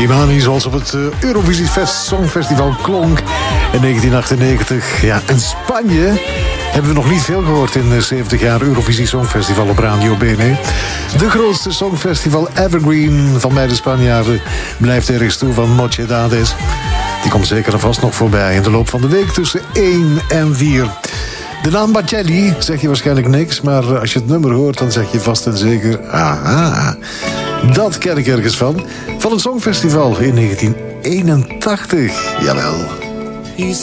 Imani, zoals op het Eurovisie Songfestival klonk in 1998. Ja, in Spanje hebben we nog niet veel gehoord in 70 jaar Eurovisie Songfestival op Radio BNE. De grootste songfestival evergreen van beide Spanjaarden blijft ergens toe van Mochedades. Die komt zeker en vast nog voorbij in de loop van de week tussen 1 en 4. De naam Batelli zeg je waarschijnlijk niks, maar als je het nummer hoort, dan zeg je vast en zeker, aha, dat ken ik ergens van. Van het Songfestival in 1981, jawel.